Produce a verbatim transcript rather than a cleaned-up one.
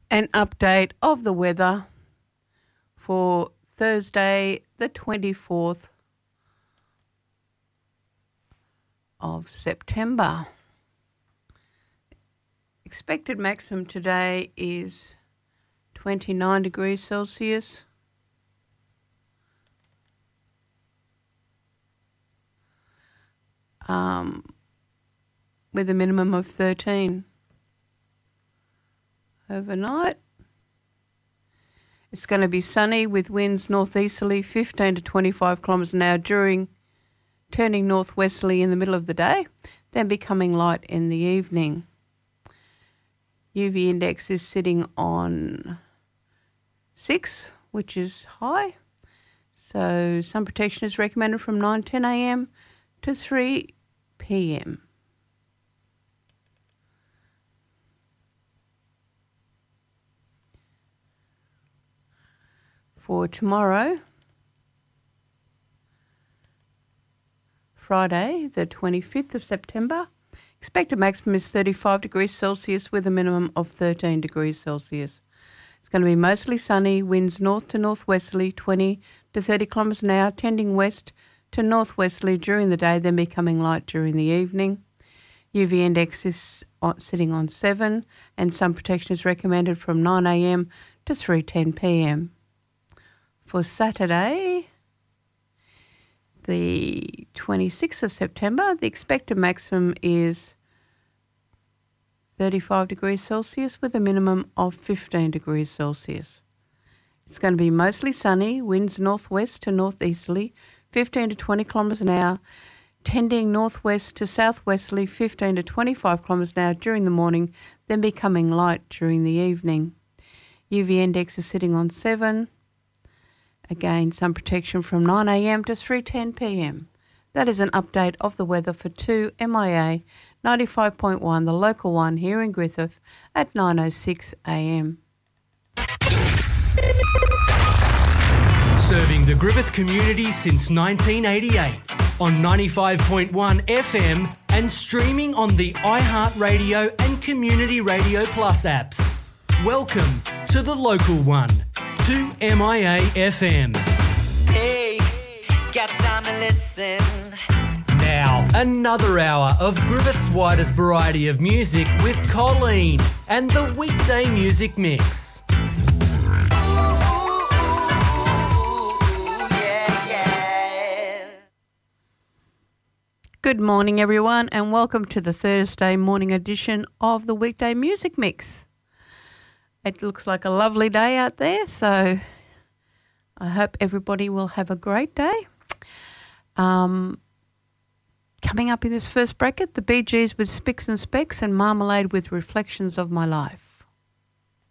An update of the weather for Thursday, the twenty-fourth of September. Expected maximum today is twenty-nine degrees Celsius. Um, with a minimum of thirteen. Overnight, it's going to be sunny with winds northeasterly fifteen to twenty-five kilometres an hour during turning northwesterly in the middle of the day, then becoming light in the evening. U V index is sitting on six, which is high. So sun protection is recommended from nine ten a m to three p m For tomorrow, Friday, the twenty-fifth of September, expected maximum is thirty-five degrees Celsius with a minimum of thirteen degrees Celsius. It's going to be mostly sunny, winds north to northwesterly twenty to thirty kilometres an hour, tending west to northwesterly during the day, then becoming light during the evening. U V index is sitting on seven and sun protection is recommended from nine a m to three ten p m For Saturday, the twenty-sixth of September, the expected maximum is thirty-five degrees Celsius with a minimum of fifteen degrees Celsius. It's going to be mostly sunny, winds northwest to northeasterly, fifteen to twenty kilometres an hour, tending northwest to southwesterly, fifteen to twenty-five kilometres an hour during the morning, then becoming light during the evening. U V index is sitting on seven. Again, sun protection from nine a m to three ten p m That is an update of the weather for two M I A ninety-five point one, the local one here in Griffith at nine oh six a m Serving the Griffith community since nineteen eighty-eight on ninety-five point one F M and streaming on the iHeartRadio and Community Radio Plus apps. Welcome to the local one. two M I A F M. Hey, got time to listen. Now, another hour of Griffith's widest variety of music with Colleen and the weekday music mix. Ooh, ooh, ooh, yeah, yeah. Good morning, everyone, and welcome to the Thursday morning edition of the weekday music mix. It looks like a lovely day out there, so I hope everybody will have a great day. Um, coming up in this first bracket, the Bee Gees with Spicks and Specks and Marmalade with Reflections of My Life.